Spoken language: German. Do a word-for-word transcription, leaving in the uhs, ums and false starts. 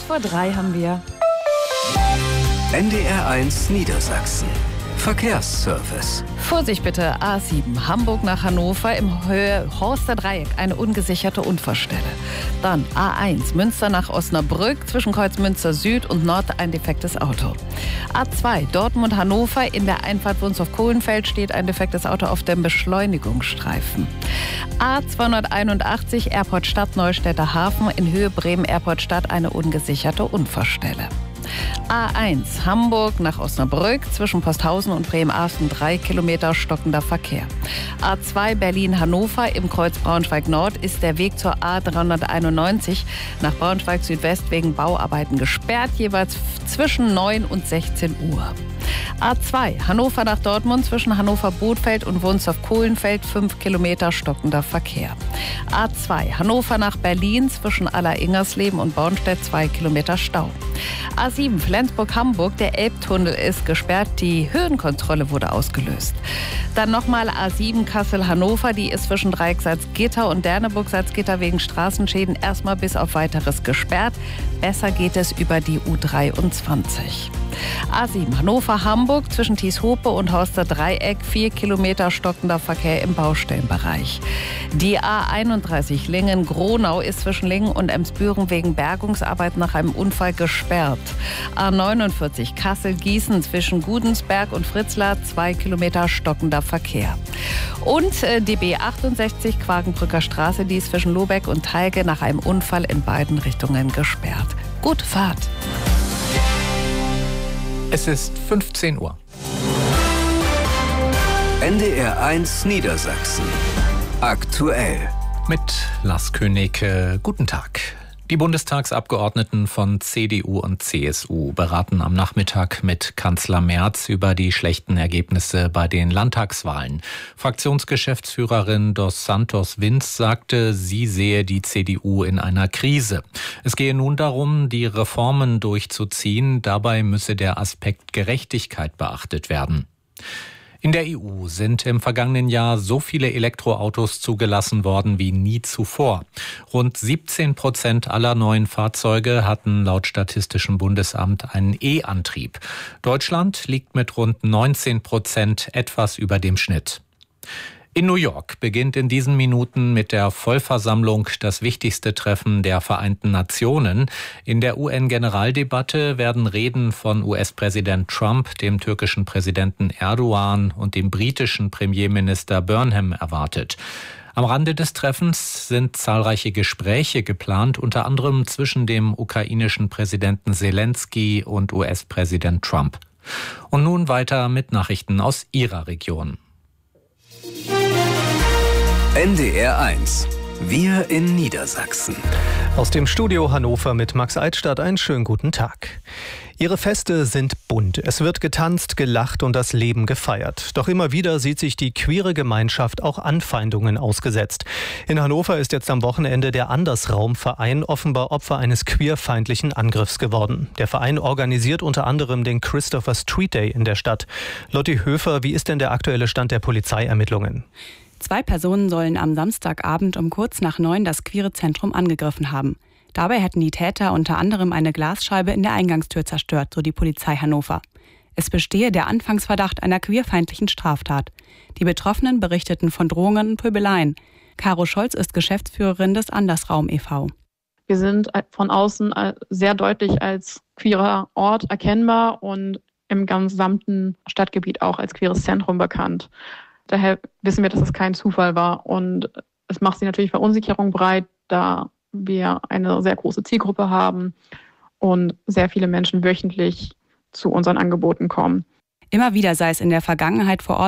vor drei haben wir. N D R eins Niedersachsen. Verkehrsservice. Vorsicht bitte, A sieben, Hamburg nach Hannover im Höhe Horster Dreieck, eine ungesicherte Unfallstelle. Dann A eins, Münster nach Osnabrück, zwischen Kreuz Münster Süd und Nord ein defektes Auto. A zwei, Dortmund-Hannover, in der Einfahrt Wunstorf-Kohlenfeld steht ein defektes Auto auf dem Beschleunigungsstreifen. A zweihunderteinundachtzig, Airport Stadt Neustädter Hafen, in Höhe Bremen-Airport Stadt eine ungesicherte Unfallstelle. A eins, Hamburg nach Osnabrück, zwischen Posthausen und Bremerhaven drei Kilometer stockender Verkehr. A zwei, Berlin-Hannover, im Kreuz Braunschweig-Nord ist der Weg zur A dreihunderteinundneunzig nach Braunschweig-Südwest wegen Bauarbeiten gesperrt, jeweils zwischen neun und sechzehn Uhr. A zwei, Hannover nach Dortmund, zwischen Hannover-Bothfeld und Wunstorf-Kohlenfeld fünf Kilometer stockender Verkehr. A zwei, Hannover nach Berlin, zwischen Aller-Ingersleben und Bornstedt zwei Kilometer Stau. A sieben, Flensburg-Hamburg, der Elbtunnel ist gesperrt, die Höhenkontrolle wurde ausgelöst. Dann nochmal A sieben, Kassel-Hannover, die ist zwischen Dreieck-Salzgitter und Derneburg-Salzgitter wegen Straßenschäden erstmal bis auf Weiteres gesperrt. Besser geht es über die U dreiundzwanzig. A sieben, Hannover-Hamburg, zwischen Thieshope und Horster Dreieck, vier Kilometer stockender Verkehr im Baustellenbereich. Die A einunddreißig, Lingen-Gronau, ist zwischen Lingen und Emsbüren wegen Bergungsarbeit nach einem Unfall gesperrt. A neunundvierzig, Kassel-Gießen, zwischen Gudensberg und Fritzlar, zwei Kilometer stockender Verkehr. Und äh, die B achtundsechzig, Quakenbrücker Straße, die ist zwischen Lobeck und Teilge nach einem Unfall in beiden Richtungen gesperrt. Gute Fahrt! Es ist fünfzehn Uhr. N D R eins Niedersachsen. Aktuell. Mit Lars König. Äh, guten Tag. Die Bundestagsabgeordneten von C D U und C S U beraten am Nachmittag mit Kanzler Merz über die schlechten Ergebnisse bei den Landtagswahlen. Fraktionsgeschäftsführerin Dos Santos Vinz sagte, sie sehe die C D U in einer Krise. Es gehe nun darum, die Reformen durchzuziehen. Dabei müsse der Aspekt Gerechtigkeit beachtet werden. In der E U sind im vergangenen Jahr so viele Elektroautos zugelassen worden wie nie zuvor. Rund siebzehn Prozent aller neuen Fahrzeuge hatten laut Statistischem Bundesamt einen E-Antrieb. Deutschland liegt mit rund neunzehn Prozent etwas über dem Schnitt. In New York beginnt in diesen Minuten mit der Vollversammlung das wichtigste Treffen der Vereinten Nationen. In der U N-Generaldebatte werden Reden von U S-Präsident Trump, dem türkischen Präsidenten Erdogan und dem britischen Premierminister Burnham erwartet. Am Rande des Treffens sind zahlreiche Gespräche geplant, unter anderem zwischen dem ukrainischen Präsidenten Selensky und U S-Präsident Trump. Und nun weiter mit Nachrichten aus Ihrer Region. N D R eins. Wir in Niedersachsen. Aus dem Studio Hannover mit Max Eitstadt einen schönen guten Tag. Ihre Feste sind bunt. Es wird getanzt, gelacht und das Leben gefeiert. Doch immer wieder sieht sich die queere Gemeinschaft auch Anfeindungen ausgesetzt. In Hannover ist jetzt am Wochenende der Andersraum-Verein offenbar Opfer eines queerfeindlichen Angriffs geworden. Der Verein organisiert unter anderem den Christopher Street Day in der Stadt. Lotti Höfer, wie ist denn der aktuelle Stand der Polizeiermittlungen? Zwei Personen sollen am Samstagabend um kurz nach neun das queere Zentrum angegriffen haben. Dabei hätten die Täter unter anderem eine Glasscheibe in der Eingangstür zerstört, so die Polizei Hannover. Es bestehe der Anfangsverdacht einer queerfeindlichen Straftat. Die Betroffenen berichteten von Drohungen und Pöbeleien. Caro Scholz ist Geschäftsführerin des Andersraum e V Wir sind von außen sehr deutlich als queerer Ort erkennbar und im gesamten Stadtgebiet auch als queeres Zentrum bekannt. Daher wissen wir, dass es kein Zufall war und es macht sich natürlich Verunsicherung breit, da wir eine sehr große Zielgruppe haben und sehr viele Menschen wöchentlich zu unseren Angeboten kommen. Immer wieder sei es in der Vergangenheit vor Ort